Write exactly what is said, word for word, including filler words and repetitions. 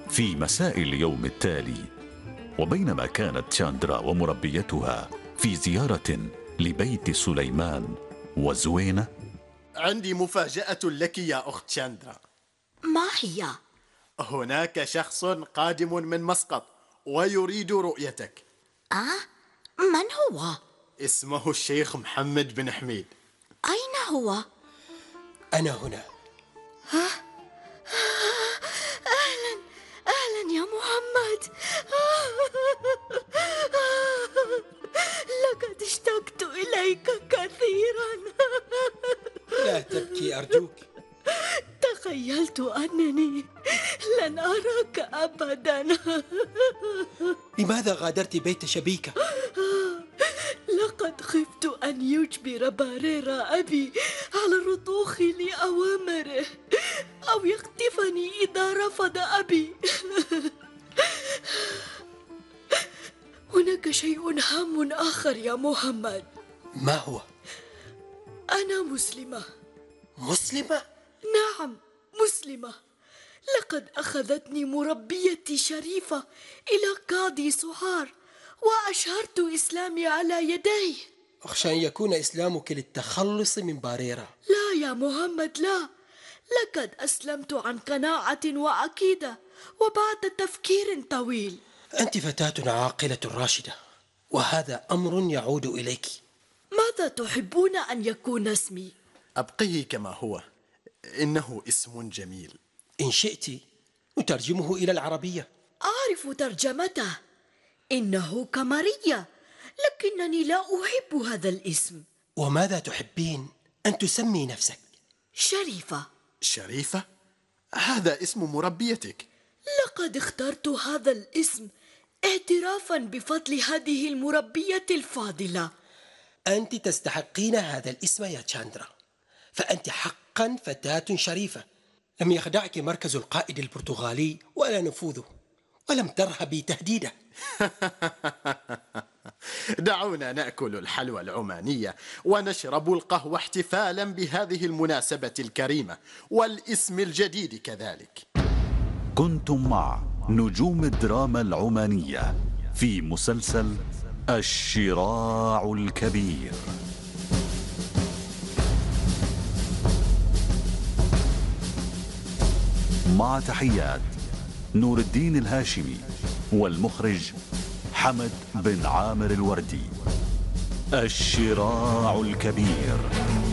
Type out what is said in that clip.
في مساء اليوم التالي، وبينما كانت تشاندرا ومربيتها في زيارة لبيت سليمان وزوينة، عندي مفاجأة لك يا أخت تشاندرا. ما هي؟ هناك شخص قادم من مسقط ويريد رؤيتك. آه؟ من هو؟ اسمه الشيخ محمد بن حميد. أين هو؟ أنا هنا. أهلا أهلا يا محمد. لقد اشتقت إليك كثيرا. لا تبكي أرجوك. تخيلت أنني لن أراك أبدا. لماذا غادرت بيت شبيكة؟ لقد خفت أن يجبر باريرا أبي على الرضوخ لأوامره أو يخطفني إذا رفض أبي. هناك شيء هام آخر يا محمد. ما هو؟ أنا مسلمة. مسلمة؟ نعم مسلمة. لقد أخذتني مربيتي شريفة إلى قاضي سعار وأشهرت إسلامي على يديه. أخشى أن يكون إسلامك للتخلص من باريرا. لا يا محمد لا، لقد أسلمت عن قناعة وعقيدة وبعد تفكير طويل. أنت فتاة عاقلة راشدة، وهذا أمر يعود إليك. ماذا تحبون أن يكون اسمي؟ أبقيه كما هو، إنه اسم جميل. إن شئت أترجمه إلى العربية. أعرف ترجمته، إنه قمرية، لكنني لا أحب هذا الاسم. وماذا تحبين أن تسمي نفسك؟ شريفة. شريفة؟ هذا اسم مربيتك. لقد اخترت هذا الاسم اعترافا بفضل هذه المربية الفاضلة. أنت تستحقين هذا الاسم يا تشاندرا، فأنت حقا فتاة شريفة. لم يخدعك مركز القائد البرتغالي ولا نفوذه، ولم ترهبي تهديده. دعونا نأكل الحلوى العمانية ونشرب القهوة احتفالا بهذه المناسبة الكريمة والاسم الجديد كذلك. كنتم مع نجوم الدراما العمانية في مسلسل الشراع الكبير. مع تحيات نور الدين الهاشمي والمخرج حمد بن عامر الوردي. الشراع الكبير.